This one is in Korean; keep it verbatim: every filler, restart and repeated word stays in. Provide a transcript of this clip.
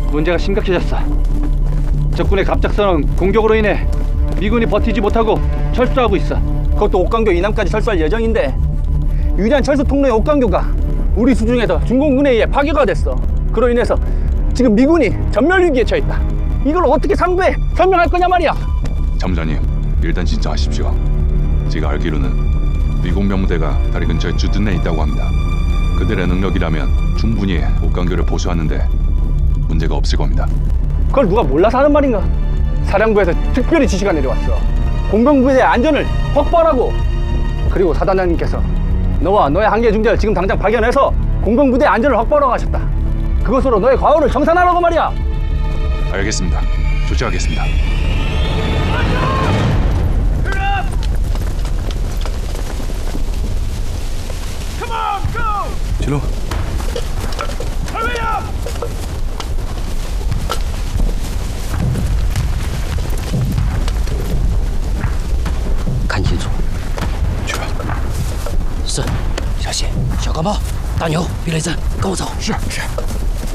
문제가 심각해졌어. 적군의 갑작스러운 공격으로 인해 미군이 버티지 못하고 철수하고 있어. 그것도 옥강교 이남까지 철수할 예정인데 유리한 철수 통로의 옥강교가 우리 수중에서 중공군에 의해 파괴가 됐어. 그로 인해서 지금 미군이 전멸 위기에 처했다. 이걸 어떻게 상부에 설명할 거냐 말이야. 참모장님, 일단 진정하십시오. 제가 알기로는 미군 병무대가 다리 근처에 주둔해 있다고 합니다. 그들의 능력이라면 충분히 옥강교를 보수하는데 문제가 없을 겁니다. 그걸 누가 몰라서 하는 말인가? 사령부에서 특별히 지시가 내려왔어. 공병부대의 안전을 확보하라고. 그리고 사단장님께서 너와 너의 한계 중재를 지금 당장 발견해서 공병부대의 안전을 확보하라고 하셨다. 그것으로 너의 과오를 정산하라고 말이야. 알겠습니다. 조치하겠습니다. 진호. 看清楚。 去吧。 是，小谢、小高帽、大牛、避雷针，跟我走。 是是。